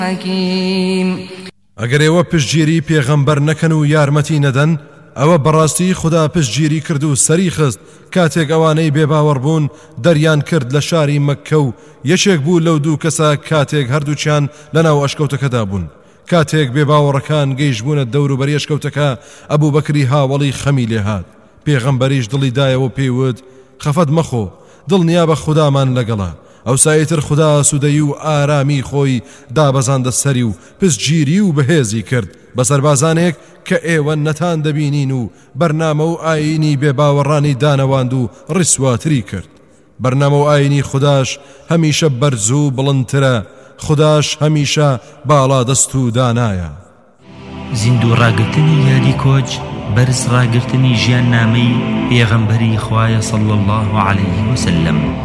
حكيم. ئەگەر ئێوە پشتگیری پێغەمبەر نەکەن و یارمەتی نەدەن ئەوە بەڕاستی خدا پشتگیری کرد و سەری خست کاتێک ئەوانەی بێباوەڕ بوون دەریان کرد لە شاری مەککە و یەکێک بوو لەو دوو کەسە کاتێک هەردووچیان لەناو ئەشکەوتەکەدا بوون. کاتێک بێباوەڕەکان گەیشتبوونە دەوروبەری ئەشکەوتەکە ئەبوو بەکری هاوڵی خەمی لێهات. پێغەمبەریش دڵی دایەوە پێیوت خەفەت مەخۆ دڵنیا بە خودامان لەگەڵا. ئەو سایتر خدا سوودەی و ئارامی خۆی دابەزاندە سەری و پشتگیری و بەهێزی کرد بە سەربازانێک کە ئێوە نەتان دەبینین و بەرنامە و ئاینی بێباوەڕانی دانەواند و ڕیسواتری کرد. بەرنامە و ئاینی خوداش هەمیشە بەرز و بڵندترە، خوداش هەمیشە باڵا دەست و دانایە. زیندوو ڕاگرتنی یادی کۆچ بەرز ڕاگرتنی ژیان نامەی پێغەمبەری خوایە صلی الله عليه وسلم.